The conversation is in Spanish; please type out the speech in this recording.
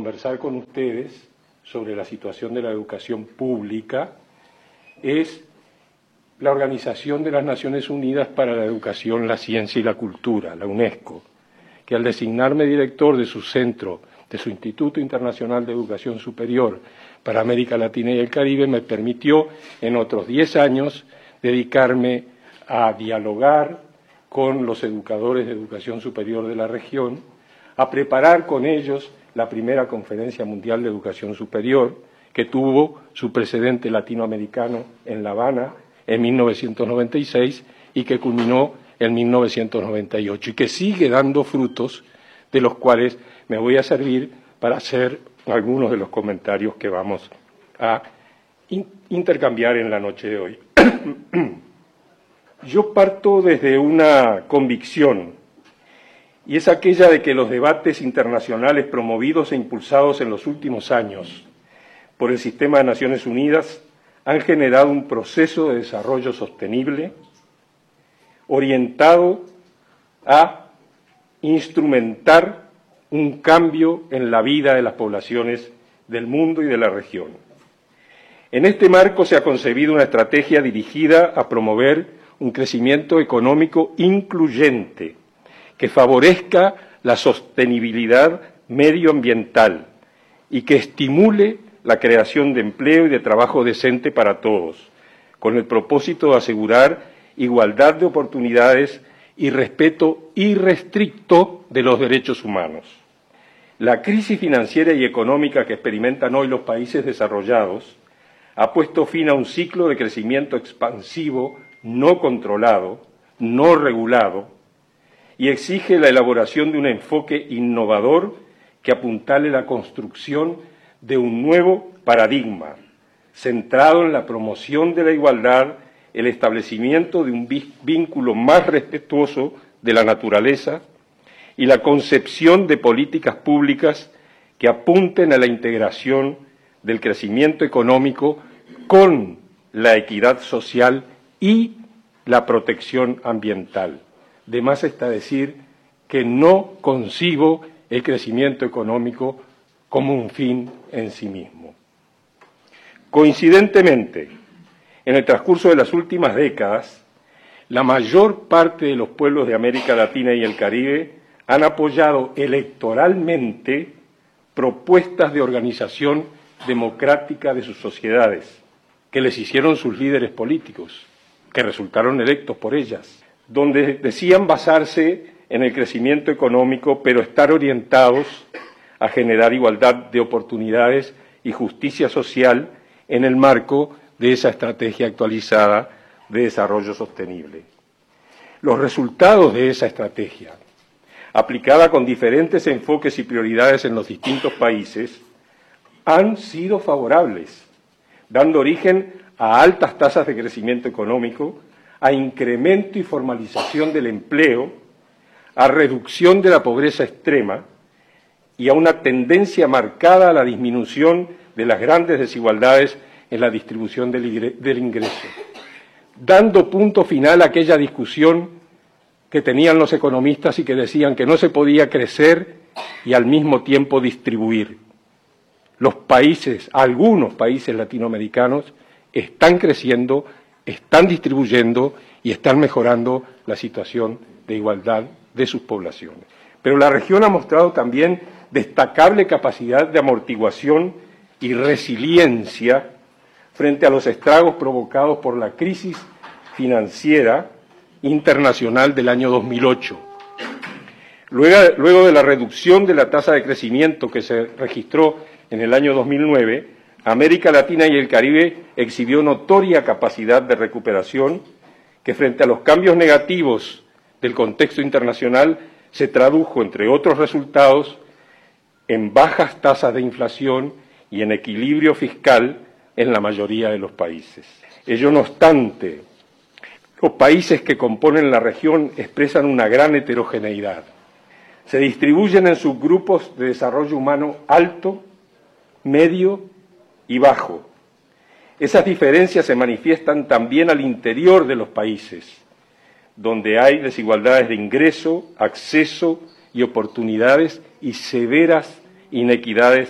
conversar con ustedes sobre la situación de la educación pública es la Organización de las Naciones Unidas para la Educación, la Ciencia y la Cultura, la UNESCO, que al designarme director de su centro, de su Instituto Internacional de Educación Superior para América Latina y el Caribe, me permitió en otros 10 años dedicarme a dialogar con los educadores de educación superior de la región, a preparar con ellos la primera Conferencia Mundial de Educación Superior, que tuvo su precedente latinoamericano en La Habana en 1996 y que culminó en 1998 y que sigue dando frutos, de los cuales me voy a servir para hacer algunos de los comentarios que vamos a intercambiar en la noche de hoy. Yo parto desde una convicción, y es aquella de que los debates internacionales promovidos e impulsados en los últimos años por el sistema de Naciones Unidas han generado un proceso de desarrollo sostenible orientado a instrumentar un cambio en la vida de las poblaciones del mundo y de la región. En este marco se ha concebido una estrategia dirigida a promover un crecimiento económico incluyente que favorezca la sostenibilidad medioambiental y que estimule la creación de empleo y de trabajo decente para todos, con el propósito de asegurar igualdad de oportunidades y respeto irrestricto de los derechos humanos. La crisis financiera y económica que experimentan hoy los países desarrollados ha puesto fin a un ciclo de crecimiento expansivo no controlado, no regulado, y exige la elaboración de un enfoque innovador que apuntale la construcción de un nuevo paradigma, centrado en la promoción de la igualdad, el establecimiento de un vínculo más respetuoso de la naturaleza y la concepción de políticas públicas que apunten a la integración del crecimiento económico con la equidad social y la protección ambiental. De más está decir que no concibo el crecimiento económico como un fin en sí mismo. Coincidentemente, en el transcurso de las últimas décadas, la mayor parte de los pueblos de América Latina y el Caribe han apoyado electoralmente propuestas de organización democrática de sus sociedades, que les hicieron sus líderes políticos, que resultaron electos por ellas, donde decían basarse en el crecimiento económico, pero estar orientados a generar igualdad de oportunidades y justicia social en el marco de esa estrategia actualizada de desarrollo sostenible. Los resultados de esa estrategia, aplicada con diferentes enfoques y prioridades en los distintos países, han sido favorables, dando origen a altas tasas de crecimiento económico, a incremento y formalización del empleo, a reducción de la pobreza extrema y a una tendencia marcada a la disminución de las grandes desigualdades en la distribución del ingreso, dando punto final a aquella discusión que tenían los economistas y que decían que no se podía crecer y al mismo tiempo distribuir. Los países, algunos países latinoamericanos, están creciendo, están distribuyendo y están mejorando la situación de igualdad de sus poblaciones. Pero la región ha mostrado también destacable capacidad de amortiguación y resiliencia frente a los estragos provocados por la crisis financiera internacional del año 2008. Luego de la reducción de la tasa de crecimiento que se registró en el año 2009, América Latina y el Caribe exhibió notoria capacidad de recuperación que frente a los cambios negativos del contexto internacional se tradujo, entre otros resultados, en bajas tasas de inflación y en equilibrio fiscal en la mayoría de los países. Ello no obstante, los países que componen la región expresan una gran heterogeneidad. Se distribuyen en subgrupos de desarrollo humano alto, medio y bajo. Esas diferencias se manifiestan también al interior de los países, donde hay desigualdades de ingreso, acceso y oportunidades y severas inequidades